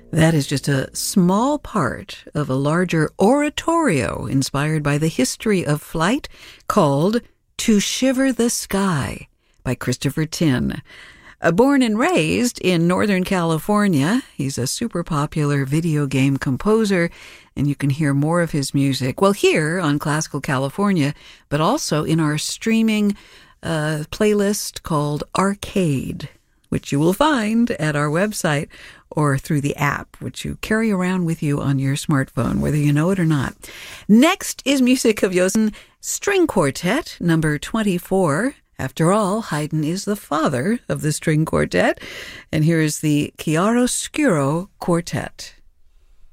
That is just a small part of a larger oratorio inspired by the history of flight called To Shiver the Sky by Christopher Tin. Born and raised in Northern California, he's a super popular video game composer, and you can hear more of his music, well, here on Classical California, but also in our streaming playlist called Arcade, which you will find at our website or through the app, which you carry around with you on your smartphone, whether you know it or not. Next is music of Johann String Quartet, number 24. After all, Haydn is the father of the string quartet. And here is the Chiaroscuro Quartet.